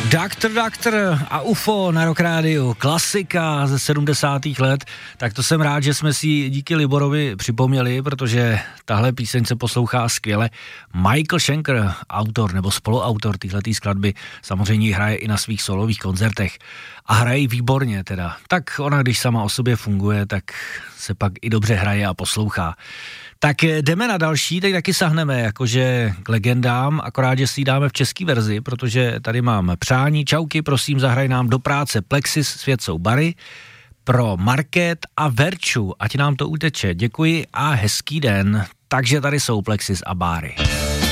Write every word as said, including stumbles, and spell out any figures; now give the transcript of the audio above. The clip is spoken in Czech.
Doktor Doktor a U F O na Rock Rádiu, klasika ze sedmdesátých let, tak to jsem rád, že jsme si díky Liborovi připomněli, protože tahle píseň se poslouchá skvěle. Michael Schenker, autor nebo spoluautor téhletý skladby, samozřejmě hraje i na svých solových koncertech a hraje výborně teda. Tak ona, když sama o sobě funguje, tak se pak i dobře hraje a poslouchá. Tak jdeme na další, teď taky sahneme jakože k legendám, akorát, že si ji dáme v české verzi, protože tady máme přání. Čauky, prosím, zahraj nám Do práce Plexis, Svět jsou bary, pro Market a Verču, ať nám to uteče. Děkuji a hezký den. Takže tady jsou Plexis a Bary.